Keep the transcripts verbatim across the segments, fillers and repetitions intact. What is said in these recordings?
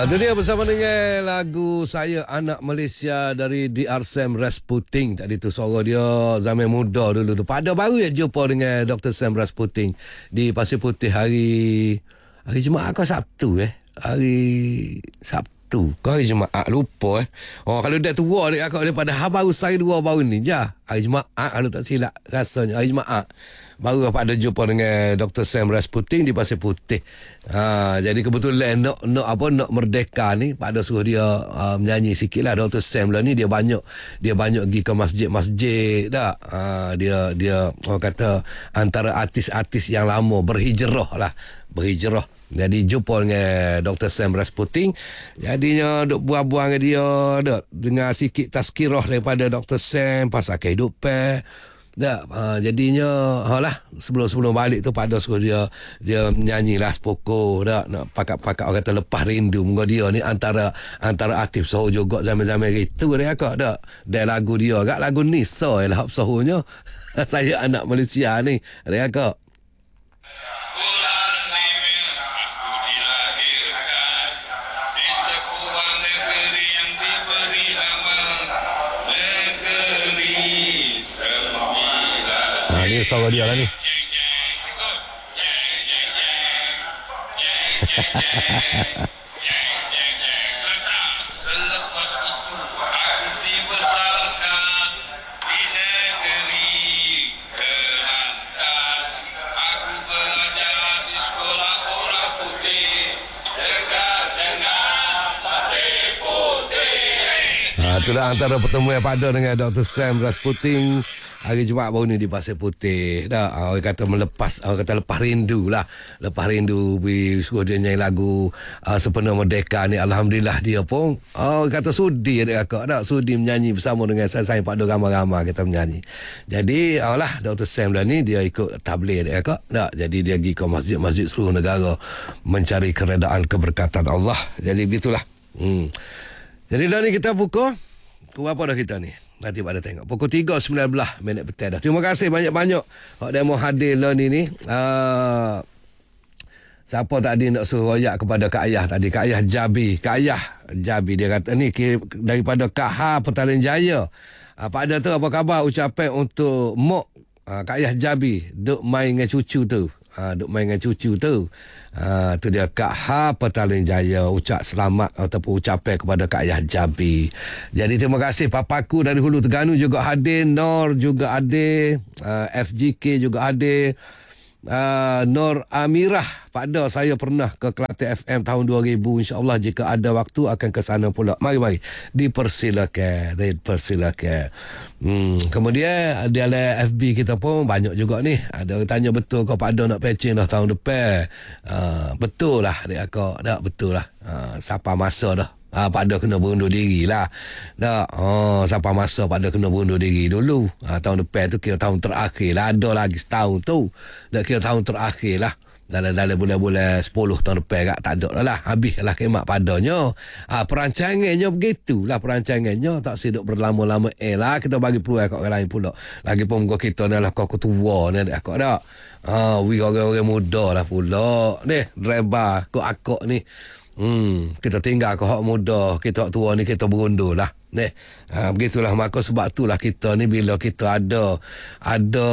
Ah, itu dia bersama dengan lagu Saya Anak Malaysia dari D R Sam Rasputin. Tadi tu suara dia zaman muda dulu tu. Pada baru ya jumpa dengan Doktor Sam Rasputin di Pasir Putih hari hari Jumaat ke Sabtu eh. Hari Sabtu ke hari Jumaat, lupa eh. Oh, kalau dia tua dia akak daripada ha baru sehari dua baru ni je. Hari Jumaat kalau tak silap rasanya hari Jumaat. Baru apa ada jumpa dengan Doktor Sam Rasputin di Pasir Putih. Ha, jadi kebetulan nak nak apa nak merdeka ni, pada suruh dia uh, menyanyi sikitlah. Doktor Sam lah ni dia banyak dia banyak pergi ke masjid-masjid dak. Ha, dia dia orang kata antara artis-artis yang lama berhijrah lah, berhijrah. Jadi jumpa dengan Doktor Sam Rasputin. Jadinya duk buang-buang dengan dia dak, dengar sikit tazkirah daripada Doktor Sam pasal kehidupan. Tak, uh, jadinya halah sebelum-sebelum balik tu pada suruh dia dia nyanyilah sepoko dak, nak pakat-pakat orang kata lepas rindu. Moga dia ni antara antara artis soho juga zaman-zaman itu dia akak dak. Dan lagu dia agak lagu ni so lah sohonya. Saya Anak Malaysia ni dia akak. Ini suara dia lah ni. Ha, itulah antara pertemuan yang pada dengan Doktor Sam Rasputin hari Jumaat baru ni di Pasir Putih. Dah, orang kata melepas, orang kata lepas rindu lah. Lepas rindu, we suruh dia nyanyi lagu uh, Sepenuh Merdeka ni. Alhamdulillah dia pun, oh, orang kata sudi dia akak dah. Sudi menyanyi bersama dengan saya-saya Pak Do ramai-ramai kita menyanyi. Jadi, alah, Doktor Sam dah ni, dia ikut tabligh dia akak. Dah, jadi dia pergi ke masjid-masjid seluruh negara mencari keredaan keberkatan Allah. Jadi, begitulah. Hmm. Jadi, dah ni kita buka. Kau apa dah kita ni? Nanti pada tengok. Pukul tiga sembilan belas minit petang dah. Terima kasih banyak-banyak hak demo hadir lah ni ni. Uh, siapa tadi nak suruh royak kepada Kak Ayah tadi? Kak Ayah Jabi. Kak Ayah Jabi dia kata ni daripada Kak Ha Petaling Jaya. Uh, pada tu apa khabar ucapan untuk Mok uh, Kak Ayah Jabi duk main dengan cucu tu. Uh, duk main dengan cucu tu. Uh, tu dia Kak Ha Petaling Jaya ucap selamat ataupun ucapan kepada Kak Ayah Jabi. Jadi terima kasih papaku dari Hulu Terengganu juga hadir, Nor juga ada, uh, F G K juga ada, uh, Nor Amirah. Pada saya pernah ke Kelantan F M tahun dua ribu, insya-Allah jika ada waktu akan ke sana pula. Mari-mari dipersilakan, dipersilakan. Hmm, kemudian di dalam F B kita pun banyak juga ni. Ada orang tanya betul kau Pak Do nak patching dah tahun depan. Uh, betul lah dia akak, dak betul lah. Uh, siapa masa dah. Ah, Pak Do kena berundur diri lah. Tak, oh, siapa masa Pak Do kena berundur diri dulu. Ah, tahun depan tu kira tahun terakhir lah. Ada lagi setahun tu. Dah kira tahun terakhir lah. Dalam-dalam bulan-bulan sepuluh tahun depan kat tak ada lah. Habis lah kemat padanya. Ah, perancangannya begitulah perancangannya. Tak seduk berlama-lama eh lah. Kita bagi peluang kat orang lain pula. Lagipun muka kita ni lah kau ketua ni ada kau tak. Ah, we orang-orang muda lah pula. Ni, driver kau akak ni. Hmm, kita tinggal ke hak muda, kita hak tua ni kita berundur lah. Eh, ha, begitulah. Maka sebab itulah kita ni bila kita ada ada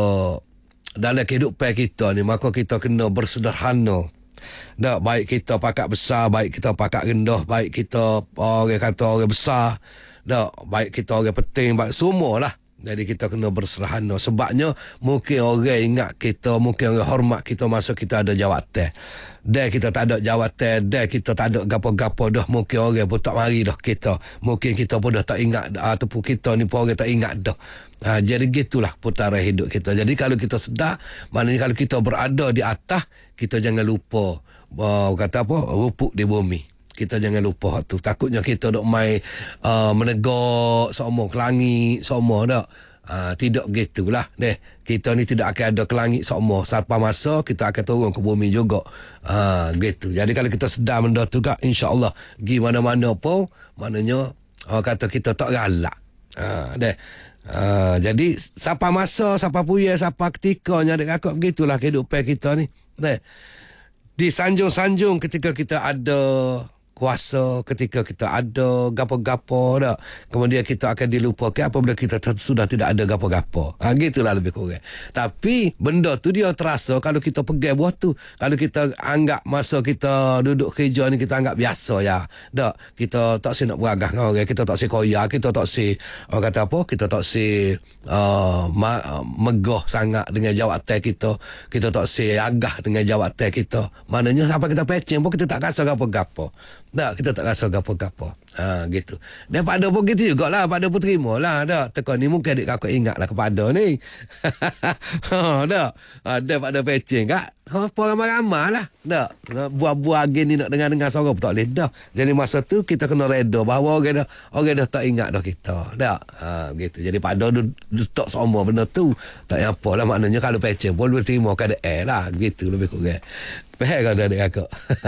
dalam kehidupan kita ni, maka kita kena bersederhana. Tak, baik kita pakat besar, baik kita pakat rendah, baik kita orang kata orang besar, tak, baik kita orang penting, baik semualah. Jadi kita kena bersederhana. Sebabnya mungkin orang ingat kita, mungkin orang hormat kita masa kita ada jawatan. Dan kita tak ada jawatan, dan kita tak ada gapo-gapo dah, mungkin orang pun tak mari dah kita. Mungkin kita pun dah tak ingat, ataupun kita ni pun orang tak ingat dah. Ha, jadi gitulah putaran hidup kita. Jadi kalau kita sedar, maknanya kalau kita berada di atas, kita jangan lupa uh, kata apa, rupuk di bumi. Kita jangan lupa tu. Takutnya kita dok main uh, menegak semua ke langit semua dak. Uh, tidak gitulah deh. Kita ni tidak akan ada ke langit semua. Sampai masa kita akan turun ke bumi juga. Uh, gitu. Jadi kalau kita sedar benda tu kak, insya-Allah gi mana-mana pun maknanya uh, kata kita tak galak. Uh, deh. Uh, jadi sampai masa, sampai puya, sampai ketikanya dek kakak begitulah kehidupan kita ni. Deh. Di sanjung-sanjung ketika kita ada kuasa, ketika kita ada gapo-gapo dah. Kemudian kita akan dilupakan apabila kita t- sudah tidak ada gapo-gapo. Ha, gitulah lebih kurang. Tapi benda tu dia terasa kalau kita pegang buah tu. Kalau kita anggap masa kita duduk kerja ni kita anggap biasa ya. Tak, kita tak si nak beragah dengan orang, kita tak si koya, kita tak si orang kata apa? Kita tak si uh, ma- megah sangat dengan jawatan kita. Kita tak si agah dengan jawatan kita. Maknanya sampai kita pecing pun kita tak rasa gapo-gapo. Tak, kita tak rasa gapo-gapo. Ha, gitu. Daripada pun gitu jugalah. Pada pun terima lah. Tak, teka ni mungkin adik kakak ingat lah kepada ni. Ha, tak. Ha, daripada pecing kak. Ha, ramai-ramai lah. Tak. Buah-buah agen ni nak dengar-dengar suara pun tak boleh dah. Jadi masa tu kita kena reda bahawa orang dah, orang dah tak ingat dah kita. Tak. Ha, gitu. Jadi pada tu tak sama benda tu. Tak apa lah. Maknanya kalau pecing pun boleh terima keadaan air lah. Gitu lebih kurang. Faham kata adik kakak?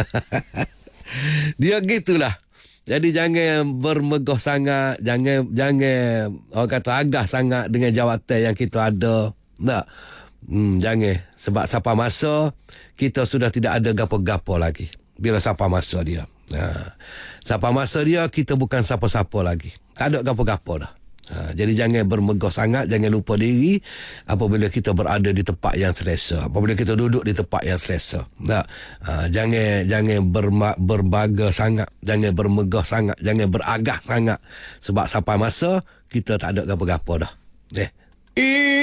Dia gitulah. Jadi jangan bermegah sangat, jangan jangan orang kata agah sangat dengan jawatan yang kita ada. Tak. Hmm, jangan sebab siapa masa kita sudah tidak ada gapo-gapo lagi. Bila siapa masa dia. Ha. Siapa masa dia kita bukan siapa-siapa lagi. Tak ada gapo-gapo dah. Ha, jadi jangan bermegah sangat, jangan lupa diri apabila kita berada di tempat yang selesa, apabila kita duduk di tempat yang selesa. Tak, ha, jangan jangan berma, berbaga sangat, jangan bermegah sangat, jangan beragah sangat sebab sampai masa kita tak ada gapo-gapo dah. Eh.